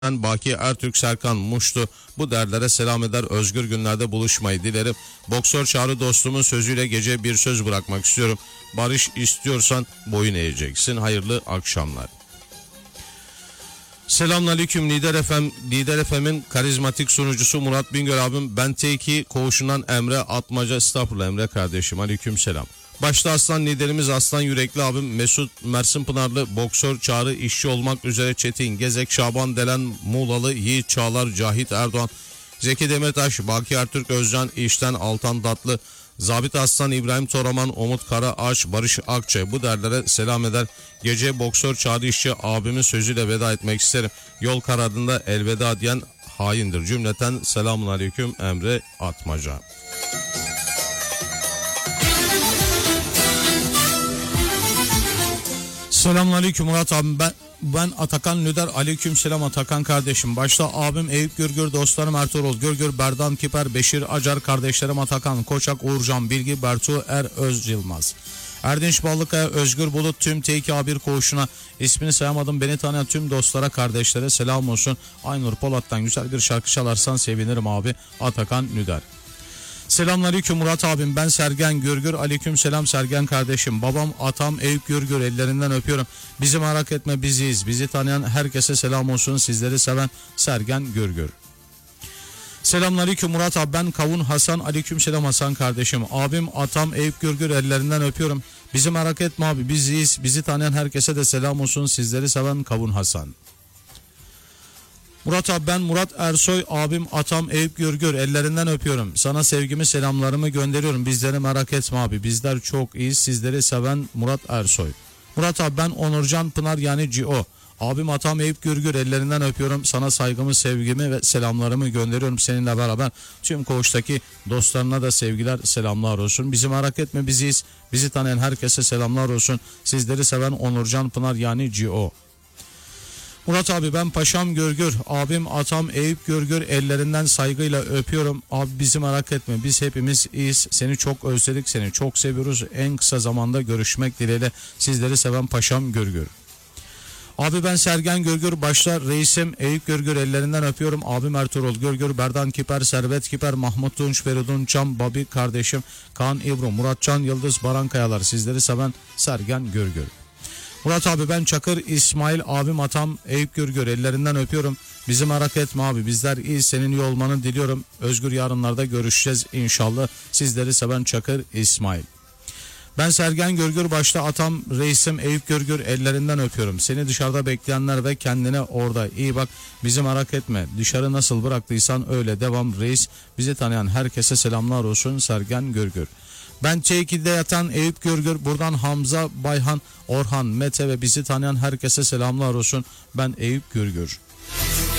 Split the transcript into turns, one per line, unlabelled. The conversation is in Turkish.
Baki Ertürk, Serkan Muştu bu derlere selam eder. Özgür günlerde buluşmayı dilerim. Boksör Çağrı dostumun sözüyle gece bir söz bırakmak istiyorum. Barış istiyorsan boyun eğeceksin. Hayırlı akşamlar. Selamünaleyküm Lider FM'in karizmatik sunucusu Murat Bingöl abim. Ben T2 koğuşundan Emre Atmaca, estağfurullah Emre kardeşim, aleyküm selam. Başta aslan liderimiz aslan yürekli abim Mesut Mersinpınarlı, boksör Çağrı işçi olmak üzere Çetin Gezek, Şaban Delen Muğlalı, Yiğit Çağlar, Cahit Erdoğan, Zeki Demirtaş, Baki Ertürk Özcan, İşten Altan Datlı, Zabit Aslan, İbrahim Toraman, Umut Karaağaç, Barış Akçay bu derlere selam eder. Gece boksör Çağrı işçi abimin sözüyle veda etmek isterim. Yol kararında elveda diyen haindir. Cümleten selamun aleyküm Emre Atmaca. Selamünaleyküm Murat abim, ben Atakan Lüder, aleyküm selam Atakan kardeşim. Başta abim Eyüp Gürgür, dostlarım Ertuğrul Gürgür, Berdan Kiper, Beşir Acar, kardeşlerim Atakan Koçak, Uğurcan Bilgi, Bertu Öz Yılmaz, Erdinç Ballıkaya, Özgür Bulut, tüm T2A1 koğuşuna, ismini sayamadım beni tanıyan tüm dostlara, kardeşlere selam olsun. Aynur Polat'tan güzel bir şarkı çalarsan sevinirim abi. Atakan Lüder. Selamünaleyküm Murat abim, ben Sergen Gürgür, aleyküm selam Sergen kardeşim. Babam atam Eyüp Gürgür, ellerinden öpüyorum. Bizi merak etme, biziz. Bizi tanıyan herkese selam olsun, sizleri seven Sergen Gürgür. Selamünaleyküm Murat abi, ben Kavun Hasan, aleyküm selam Hasan kardeşim. Abim atam Eyüp Gürgür, ellerinden öpüyorum. Bizi merak etme abi, biziz. Bizi tanıyan herkese de selam olsun, sizleri seven Kavun Hasan. Murat abi, ben Murat Ersoy, abim atam Eyüp Gürgür, ellerinden öpüyorum. Sana sevgimi selamlarımı gönderiyorum. Bizleri merak etme abi, bizler çok iyiyiz, sizleri seven Murat Ersoy. Murat abi, ben Onurcan Pınar yani Cio. Abim atam Eyüp Gürgür, ellerinden öpüyorum. Sana saygımı, sevgimi ve selamlarımı gönderiyorum. Seninle beraber tüm koğuştaki dostlarına da sevgiler, selamlar olsun. Bizi merak etme, biziz. Bizi tanıyan herkese selamlar olsun. Sizleri seven Onurcan Pınar yani Cio. Murat abi, ben Paşam Gürgür, abim atam Eyüp Gürgür, ellerinden saygıyla öpüyorum. Abi bizi merak etme, biz hepimiz iyiyiz. Seni çok özledik, seni çok seviyoruz. En kısa zamanda görüşmek dileğiyle, sizleri seven Paşam Gürgür. Abi ben Sergen Gürgür, başta reisim Eyüp Gürgür, ellerinden öpüyorum. Abim Ertuğrul Gürgür, Berdan Kiper, Servet Kiper, Mahmut Tunç, Feridun Çam, Babi kardeşim, Kaan İbro, Muratcan Yıldız, Baran Kayalar, sizleri seven Sergen Gürgür. Murat abi, ben Çakır İsmail, abim atam Eyüp Gürgür, ellerinden öpüyorum. Bizi merak etme abi, bizler iyi, senin iyi olmanı diliyorum. Özgür yarınlarda görüşeceğiz inşallah. Sizleri seven Çakır İsmail. Ben Sergen Gürgür, başta atam reisim Eyüp Gürgür, ellerinden öpüyorum. Seni dışarıda bekleyenler ve kendine orada iyi bak. Bizi merak etme, dışarı nasıl bıraktıysan öyle devam reis. Bizi tanıyan herkese selamlar olsun Sergen Gürgür. Ben T2'de yatan Eyüp Gürgür, buradan Hamza, Bayhan, Orhan, Mete ve bizi tanıyan herkese selamlar olsun. Ben Eyüp Gürgür.